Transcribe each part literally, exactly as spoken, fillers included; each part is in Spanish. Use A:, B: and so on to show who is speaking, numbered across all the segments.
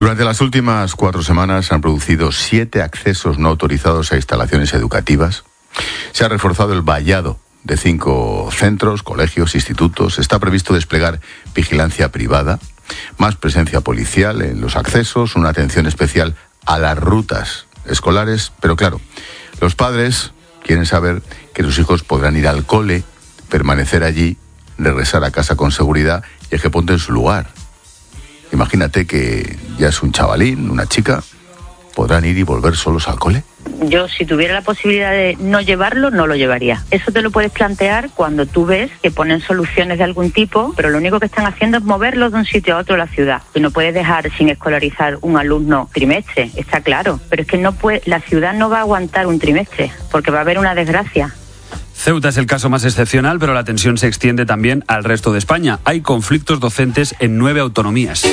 A: Durante las últimas cuatro semanas se han producido siete accesos no autorizados a instalaciones educativas. Se ha reforzado el vallado de cinco centros, colegios, institutos. Está previsto desplegar vigilancia privada, más presencia policial en los accesos, una atención especial a las rutas escolares. Pero claro, los padres quieren saber que sus hijos podrán ir al cole, permanecer allí, regresar a casa con seguridad y es que ponte en su lugar. Imagínate que ya es un chavalín, una chica, ¿podrán ir y volver solos al cole?
B: Yo, si tuviera la posibilidad de no llevarlo, no lo llevaría. Eso te lo puedes plantear cuando tú ves que ponen soluciones de algún tipo, pero lo único que están haciendo es moverlos de un sitio a otro de la ciudad. Y no puedes dejar sin escolarizar un alumno trimestre, está claro. Pero es que no puede, la ciudad no va a aguantar un trimestre, porque va a haber una desgracia.
C: Ceuta es el caso más excepcional, pero la tensión se extiende también al resto de España. Hay conflictos docentes en nueve autonomías.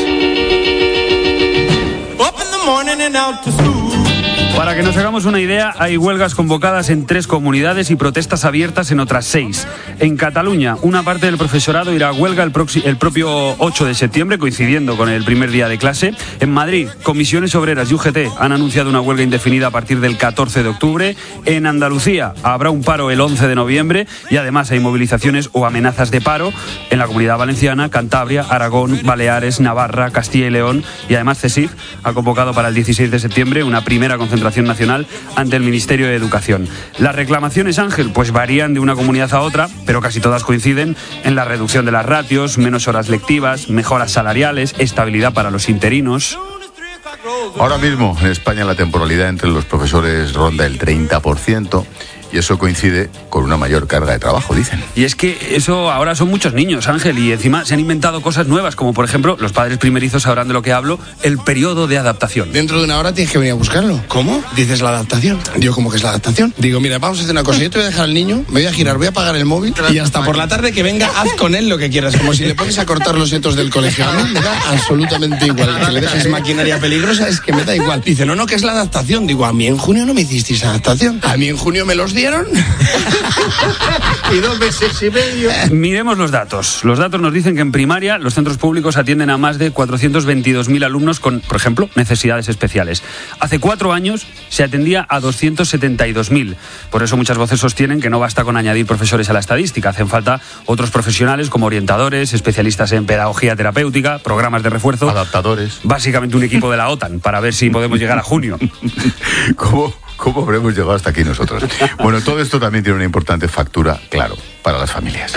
C: Para que nos hagamos una idea, hay huelgas convocadas en tres comunidades y protestas abiertas en otras seis. En Cataluña, una parte del profesorado irá a huelga el, proxi- el propio ocho de septiembre, coincidiendo con el primer día de clase. En Madrid, comisiones obreras y U G T han anunciado una huelga indefinida a partir del catorce de octubre. En Andalucía habrá un paro el once de noviembre y además hay movilizaciones o amenazas de paro en la Comunidad Valenciana, Cantabria, Aragón, Baleares, Navarra, Castilla y León. Y además CSIC ha convocado para el dieciséis de septiembre una primera concentración nacional ante el Ministerio de Educación. Las reclamaciones, Ángel, pues varían de una comunidad a otra, pero casi todas coinciden en la reducción de las ratios, menos horas lectivas, mejoras salariales, estabilidad para los interinos.
A: Ahora mismo en España la temporalidad entre los profesores ronda el treinta por ciento y eso coincide con una mayor carga de trabajo, dicen.
C: Y es que eso ahora son muchos niños, Ángel, y encima se han inventado cosas nuevas, como por ejemplo, los padres primerizos sabrán de lo que hablo, el periodo de adaptación.
D: Dentro de una hora tienes que venir a buscarlo. ¿Cómo? Dices la adaptación. Digo, ¿cómo que es la adaptación? Digo, mira, vamos a hacer una cosa, yo te voy a dejar al niño, me voy a girar, voy a apagar el móvil y hasta por la tarde que venga, haz con él lo que quieras, como si le pones a cortar los setos del colegio. A mí me da absolutamente igual. Que le dejes maquinaria peligrosa es que me da igual. Dice, no, no, que es la adaptación. Digo, a mí en junio no me hicisteis adaptación. A mí en junio me los dieron...
E: y dos meses y medio.
C: Miremos los datos. Los datos nos dicen que en primaria los centros públicos atienden a más de cuatrocientos veintidós mil alumnos con, por ejemplo, necesidades especiales. Hace cuatro años se atendía a doscientos setenta y dos mil. Por eso muchas voces sostienen que no basta con añadir profesores a la estadística. Hacen falta otros profesionales como orientadores, especialistas en pedagogía terapéutica, programas de refuerzo.
A: Adaptadores.
C: Básicamente un equipo de la OTAN para ver si podemos llegar a junio.
A: ¿Cómo? ¿Cómo habremos llegado hasta aquí nosotros? Bueno, todo esto también tiene una importante factura, claro, para las familias.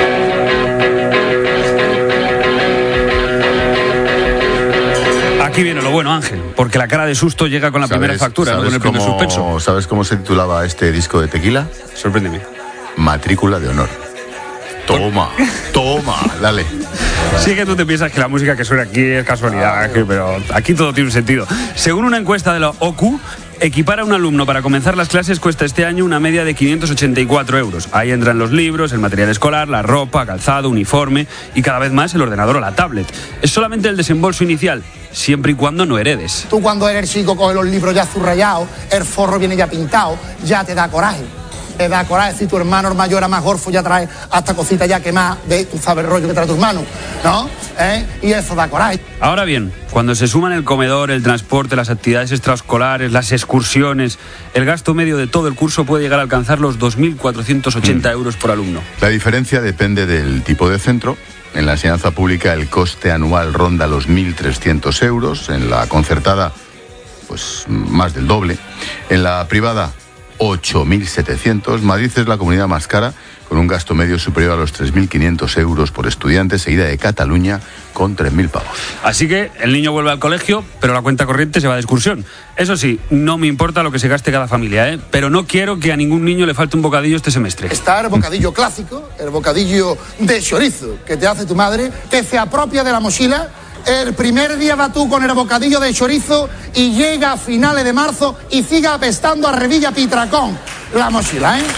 C: Aquí viene lo bueno, Ángel, porque la cara de susto llega con la primera factura, no con el primer
A: cómo,
C: suspenso.
A: ¿Sabes cómo se titulaba este disco de Tequila?
C: Sorpréndeme.
A: Matrícula de honor. Toma, toma, dale.
C: Sí que tú te piensas que la música que suena aquí es casualidad, Ángel, pero aquí todo tiene un sentido. Según una encuesta de la O C U, equipar a un alumno para comenzar las clases cuesta este año una media de quinientos ochenta y cuatro euros. Ahí entran los libros, el material escolar, la ropa, calzado, uniforme y cada vez más el ordenador o la tablet. Es solamente el desembolso inicial, siempre y cuando no heredes.
F: Tú cuando eres chico coges los libros ya subrayados, el forro viene ya pintado, ya te da coraje. Te da coraje si tu hermano mayor era más gorfo, ya trae hasta cositas ya quemadas de tu sabes rollo que trae tu hermano, ¿no? ¿Eh? Y eso da coraje.
C: Ahora bien, cuando se suman el comedor, el transporte, las actividades extraescolares, las excursiones, el gasto medio de todo el curso puede llegar a alcanzar los dos mil cuatrocientos ochenta mm. euros por alumno.
A: La diferencia depende del tipo de centro. En la enseñanza pública el coste anual ronda los mil trescientos euros, en la concertada pues más del doble, en la privada ocho mil setecientos. Madrid es la comunidad más cara, con un gasto medio superior a los tres mil quinientos euros por estudiante, seguida de Cataluña con tres mil pavos.
C: Así que el niño vuelve al colegio, pero la cuenta corriente se va de excursión. Eso sí, no me importa lo que se gaste cada familia, ¿eh? Pero no quiero que a ningún niño le falte un bocadillo este semestre.
F: Está el bocadillo clásico, el bocadillo de chorizo que te hace tu madre, que se apropia de la mochila. El primer día va tú con el bocadillo de chorizo y llega a finales de marzo y sigue apestando a Revilla Pitracón la mochila, ¿eh?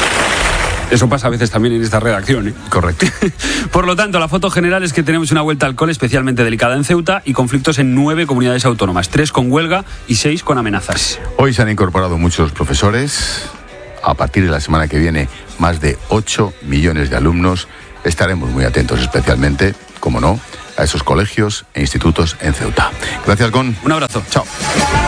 C: Eso pasa a veces también en esta redacción, ¿eh?
A: Correcto.
C: Por lo tanto, la foto general es que tenemos una vuelta al cole especialmente delicada en Ceuta y conflictos en nueve comunidades autónomas, tres con huelga y seis con amenazas.
A: Hoy se han incorporado muchos profesores. A partir de la semana que viene, más de ocho millones de alumnos. Estaremos muy atentos especialmente, como no, a esos colegios e institutos en Ceuta. Gracias, Gon.
C: Un abrazo.
A: Chao.